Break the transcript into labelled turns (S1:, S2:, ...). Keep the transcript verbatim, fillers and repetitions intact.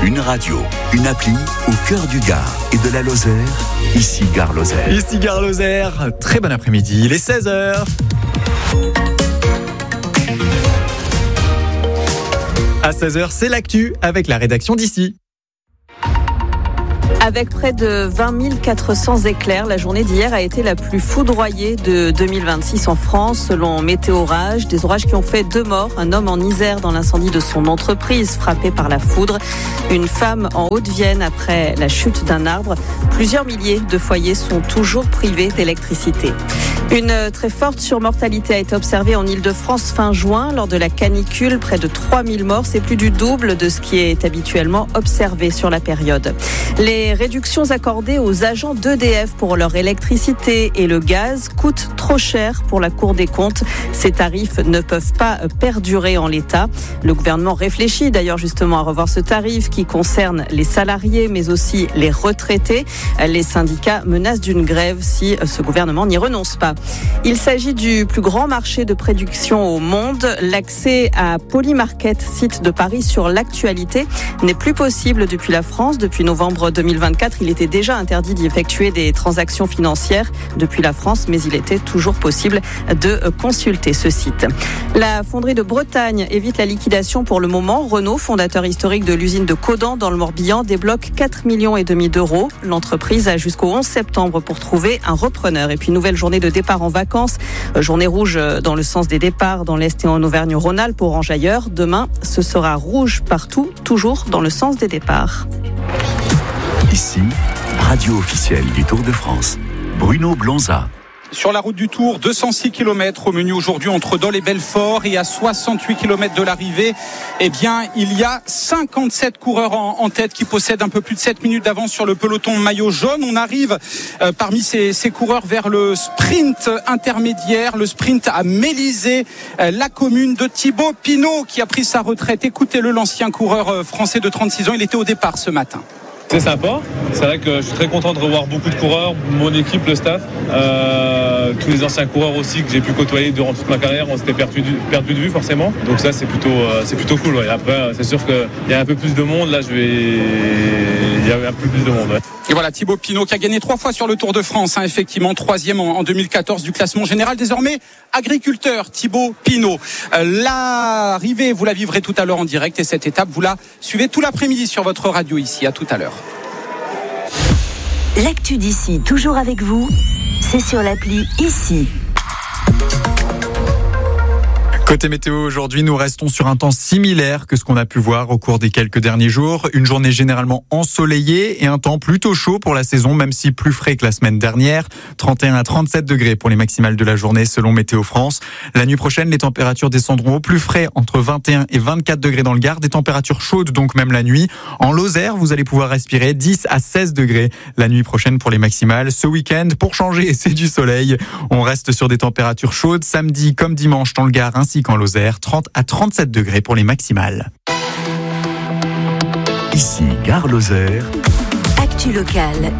S1: Une radio, une appli au cœur du Gard et de la Lozère. Ici Gare Lozère.
S2: Ici Gare Lozère. Très bon après-midi, il est seize heures. À seize heures, c'est l'actu avec la rédaction d'ici.
S3: Avec près de vingt mille quatre cents éclairs, la journée d'hier a été la plus foudroyée de deux mille vingt-six en France, selon Météo Orage. Des orages qui ont fait deux morts, un homme en Isère dans l'incendie de son entreprise frappé par la foudre, une femme en Haute-Vienne après la chute d'un arbre. Plusieurs milliers de foyers sont toujours privés d'électricité. Une très forte surmortalité a été observée en Île-de-France fin juin lors de la canicule. Près de trois mille morts, c'est plus du double de ce qui est habituellement observé sur la période. Les réductions accordées aux agents d'E D F pour leur électricité et le gaz coûtent trop cher pour la Cour des comptes. Ces tarifs ne peuvent pas perdurer en l'état. Le gouvernement réfléchit d'ailleurs justement à revoir ce tarif qui concerne les salariés mais aussi les retraités. Les syndicats menacent d'une grève si ce gouvernement n'y renonce pas. Il s'agit du plus grand marché de production au monde. L'accès à Polymarket, site de Paris sur l'actualité, n'est plus possible depuis la France. Depuis novembre deux mille vingt-quatre, il était déjà interdit d'y effectuer des transactions financières depuis la France, mais il était toujours possible de consulter ce site. La fonderie de Bretagne évite la liquidation pour le moment. Renault, fondateur historique de l'usine de Caudan dans le Morbihan, débloque quatre millions et demi d'euros. L'entreprise a jusqu'au onze septembre pour trouver un repreneur. Et puis nouvelle journée de départ en vacances, journée rouge dans le sens des départs dans l'Est et en Auvergne-Rhône-Alpes, orange ailleurs. Demain, ce sera rouge partout, toujours dans le sens des départs.
S1: Ici, radio officielle du Tour de France. Bruno Blonza.
S4: Sur la route du Tour, deux cent six kilomètres au menu aujourd'hui entre Dole et Belfort, et à soixante-huit kilomètres de l'arrivée, eh bien, il y a cinquante-sept coureurs en, en tête qui possèdent un peu plus de sept minutes d'avance sur le peloton maillot jaune. On arrive euh, parmi ces, ces coureurs vers le sprint intermédiaire, le sprint à Mélisée, euh, la commune de Thibaut Pinot qui a pris sa retraite. Écoutez-le, l'ancien coureur français de trente-six ans, il était au départ ce matin.
S5: C'est sympa, c'est vrai que je suis très content de revoir beaucoup de coureurs, mon équipe, le staff, euh, tous les anciens coureurs aussi que j'ai pu côtoyer durant toute ma carrière, on s'était perdu, perdu de vue forcément, donc ça c'est plutôt, euh, c'est plutôt cool. Ouais. Après c'est sûr qu'il y a un peu plus de monde, là je vais... il y a un peu plus de monde. Ouais.
S4: Et voilà Thibaut Pinot qui a gagné trois fois sur le Tour de France, hein, effectivement troisième en, en deux mille quatorze du classement général, désormais agriculteur Thibaut Pinot. Euh, l'arrivée vous la vivrez tout à l'heure en direct et cette étape vous la suivez tout l'après-midi sur votre radio ici, à tout à l'heure.
S6: L'actu d'ici, toujours avec vous, c'est sur l'appli Ici.
S2: Côté météo, aujourd'hui, nous restons sur un temps similaire que ce qu'on a pu voir au cours des quelques derniers jours. Une journée généralement ensoleillée et un temps plutôt chaud pour la saison, même si plus frais que la semaine dernière. trente et un à trente-sept degrés pour les maximales de la journée selon Météo France. La nuit prochaine, les températures descendront au plus frais entre vingt et un et vingt-quatre degrés dans le Gard. Des températures chaudes donc même la nuit. En Lozère, vous allez pouvoir respirer dix à seize degrés la nuit prochaine pour les maximales. Ce week-end, pour changer, c'est du soleil. On reste sur des températures chaudes samedi comme dimanche dans le Gard ainsi qu'en Lozère, trente à trente-sept degrés pour les maximales.
S1: Ici Gare Lozère.
S6: Actu locale,